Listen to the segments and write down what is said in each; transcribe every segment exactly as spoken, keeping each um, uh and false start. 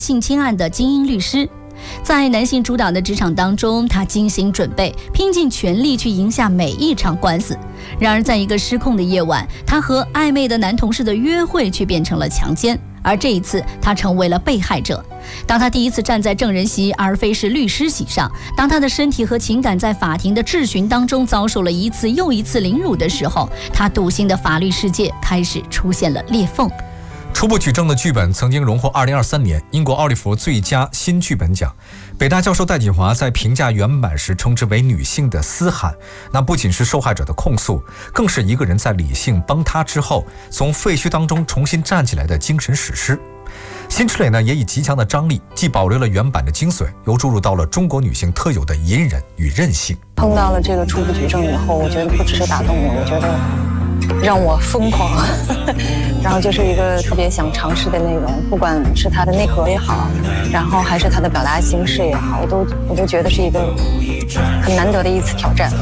性侵案的精英律师。在男性主导的职场当中，他精心准备，拼尽全力去赢下每一场官司。然而在一个失控的夜晚，他和暧昧的男同事的约会却变成了强奸，而这一次他成为了被害者。当他第一次站在证人席而非是律师席上，当他的身体和情感在法庭的质询当中遭受了一次又一次凌辱的时候，他笃信的法律世界开始出现了裂缝。 初步举证的剧本曾经荣获二零二三年英国奥利弗最佳新剧本奖。北大教授戴锦华在评价原版时称之为女性的嘶喊，那不仅是受害者的控诉，更是一个人在理性崩塌之后从废墟当中重新站起来的精神史诗。辛芷蕾呢，也以极强的张力，既保留了原版的精髓，又注入到了中国女性特有的隐忍与韧性。 碰到了这个初步举证以后，我觉得不只是打动我，我觉得让我疯狂然后就是一个特别想尝试的内容，不管是它的内核也好，然后还是它的表达形式也好，我都我都觉得是一个很难得的一次挑战。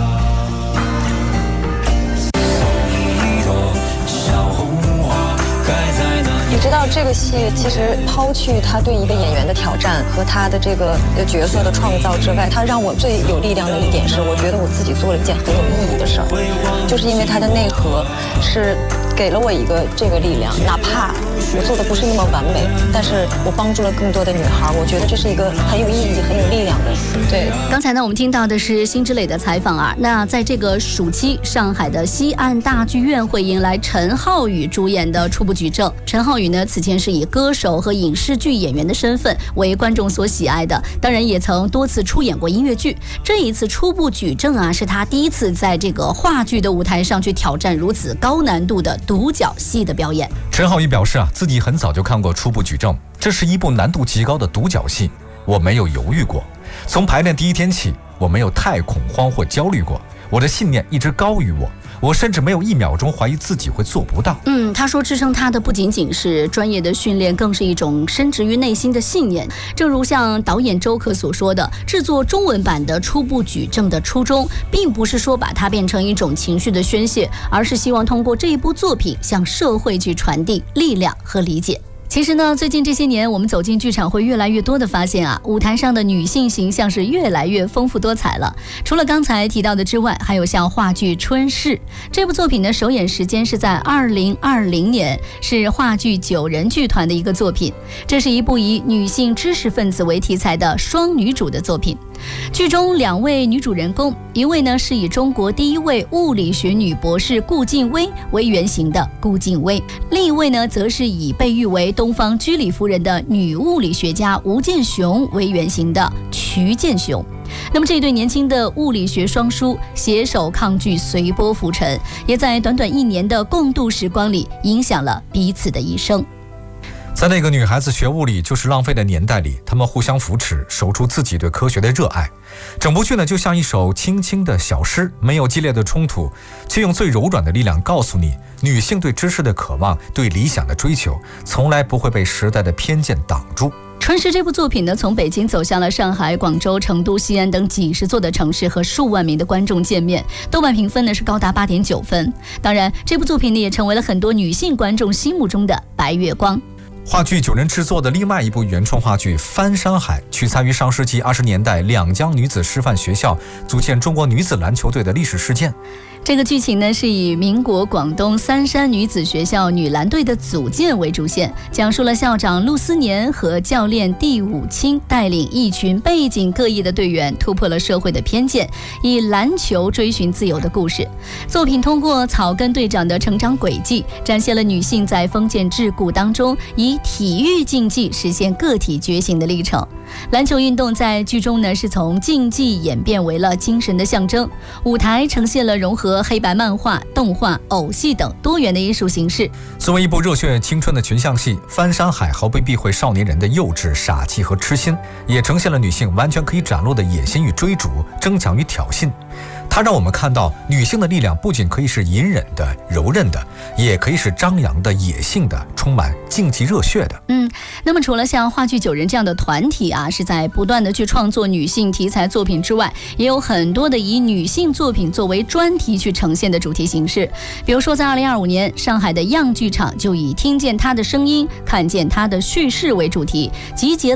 你知道这个戏其实抛去他对一个演员的挑战和他的这个角色的创造之外，他让我最有力量的一点是，我觉得我自己做了一件很有意义的事儿，就是因为它的内核是给了我一个这个力量，哪怕我做的不是那么完美，但是我帮助了更多的女孩，我觉得这是一个很有意义、很有力量的。对， 刚才呢，我们听到的是辛芷蕾的采访啊。那在这个暑期，上海的西岸大剧院会迎来陈浩宇主演的初步举证。陈浩宇呢，此前是以歌手和影视剧演员的身份为观众所喜爱的，当然也曾多次出演过音乐剧。这一次初步举证啊，是他第一次在这个话剧的舞台上去挑战如此高难度的独角戏的表演。 陈浩宇表示啊，自己很早就看过初步举证，这是一部难度极高的独角戏，我没有犹豫过。从排练第一天起，我没有太恐慌或焦虑过，我的信念一直高于我，我甚至没有一秒钟怀疑自己会做不到。 嗯，他说支撑他的不仅仅是专业的训练，更是一种深植于内心的信念。正如像导演周可所说的，制作中文版的初步举证的初衷，并不是说把它变成一种情绪的宣泄，而是希望通过这一部作品向社会去传递力量和理解。其实呢，最近这些年我们走进剧场会越来越多的发现啊，舞台上的女性形象是越来越丰富多彩了。除了刚才提到的之外，还有像话剧《春逝》这部作品的首演时间是在二零二零年，是话剧九人剧团的一个作品。这是一部以女性知识分子为题材的双女主的作品。剧中两位女主人公，一位呢是以中国第一位物理学女博士顾静薇为原型的顾静薇，另一位呢则是以被誉为东方居里夫人的女物理学家吴健雄为原型的瞿健雄。那么这对年轻的物理学双姝携手抗拒随波浮沉，也在短短一年的共度时光里影响了彼此的一生。 在那个女孩子学物理就是浪费的年代里，她们互相扶持，守住自己对科学的热爱。整部剧呢，就像一首轻轻的小诗，没有激烈的冲突，却用最柔软的力量告诉你，女性对知识的渴望，对理想的追求，从来不会被时代的偏见挡住。 春逝这部作品呢，从北京走向了上海、广州、成都、西安等几十座的城市，和数万名的观众见面。豆瓣评分呢是高达 八点九 分。当然，这部作品呢也成为了很多女性观众心目中的白月光。 话剧九人制作的另外一部原创话剧《翻山海》，取材于上世纪二十年代两江女子师范学校组建中国女子篮球队的历史事件。 这个剧情呢是以民国广东三山女子学校女篮队的组建为主线，讲述了校长陆思年和教练蒂武清带领一群背景各异的队员突破了社会的偏见，以篮球追寻自由的故事。作品通过草根队长的成长轨迹，展现了女性在封建桎梏当中以体育竞技实现个体觉醒的历程。篮球运动在剧中呢是从竞技演变为了精神的象征，舞台呈现了融合黑白漫画、动画、偶戏等多元的艺术形式。 作为一部热血青春的群像戏，《翻山海》毫不避讳少年人的幼稚、傻气和痴心，也呈现了女性完全可以展露的野心与追逐、争抢与挑衅。它让我们看到，女性的力量不仅可以是隐忍的、柔韧的，也可以是张扬的、野性的、充满竞技热血的。 嗯，那么除了像话剧九人这样的团体啊，是在不断的去创作女性题材作品之外，也有很多的以女性作品作为专题去呈现的主题形式。比如说，在二零二五年，上海的样剧场就以听见她的声音，看见她的叙事为主题，集结了